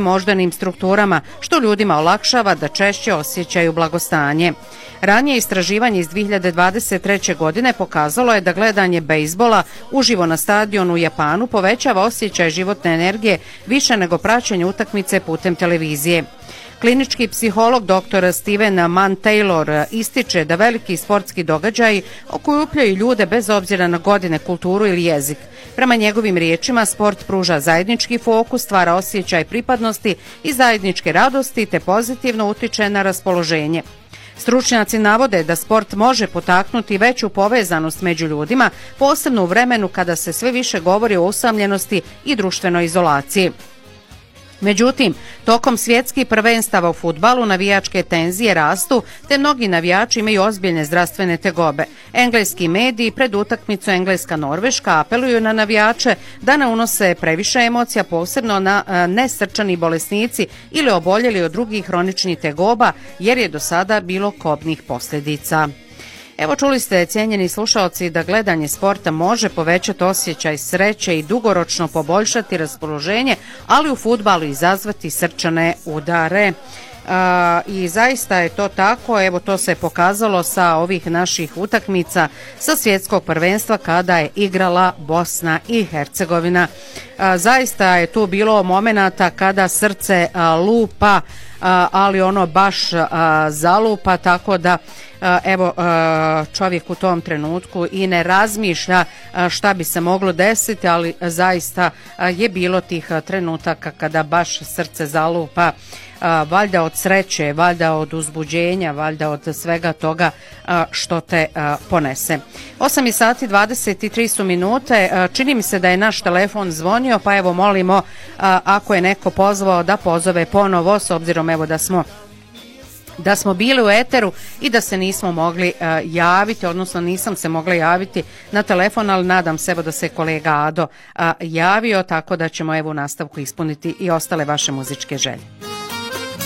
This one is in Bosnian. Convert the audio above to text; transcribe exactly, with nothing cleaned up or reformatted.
moždanim strukturama, što ljudima olakšava da češće osjećaju blagostanje. Ranije istraživanje iz dvije hiljade dvadeset treće. godine pokazalo je da gledanje bejzbola uživo na stadionu u Japanu povećava osjećaj životne energije više nego praćenje utakmice putem televizije. Klinički psiholog doktor Steven Mann Taylor ističe da veliki sportski događaji okupljaju ljude bez obzira na godine, kulturu ili jezik. Prema njegovim riječima, sport pruža zajednički fokus, stvara osjećaj pripadnosti i zajedničke radosti te pozitivno utiče na raspoloženje. Stručnjaci navode da sport može potaknuti veću povezanost među ljudima, posebno u vremenu kada se sve više govori o usamljenosti i društvenoj izolaciji. Međutim, tokom svjetskih prvenstava u fudbalu navijačke tenzije rastu, te mnogi navijači imaju ozbiljne zdravstvene tegobe. Engleski mediji pred utakmicu Engleska-Norveška apeluju na navijače da ne unose previše emocija, posebno na nesrčani bolesnici ili oboljeli od drugih hroničnih tegoba, jer je do sada bilo kobnih posljedica. Evo, čuli ste, cijenjeni slušalci, da gledanje sporta može povećati osjećaj sreće i dugoročno poboljšati raspoloženje, ali u fudbalu izazvati srčane udare. Uh, I zaista je to tako, evo to se pokazalo sa ovih naših utakmica sa svjetskog prvenstva kada je igrala Bosna i Hercegovina. Uh, zaista je tu bilo momenata kada srce uh, lupa, uh, ali ono baš uh, zalupa, tako da uh, evo uh, čovjek u tom trenutku i ne razmišlja uh, šta bi se moglo desiti, ali zaista uh, je bilo tih uh, trenutaka kada baš srce zalupa. Uh, valjda od sreće, valjda od uzbuđenja, valjda od svega toga uh, što te uh, ponese. osam sati i dvadeset tri su minute, uh, čini mi se da je naš telefon zvonio, pa evo molimo uh, ako je neko pozvao da pozove ponovo, s obzirom evo da smo da smo bili u eteru i da se nismo mogli uh, javiti, odnosno nisam se mogla javiti na telefon, ali nadam se evo da se kolega Ado uh, javio, tako da ćemo evo u nastavku ispuniti i ostale vaše muzičke želje.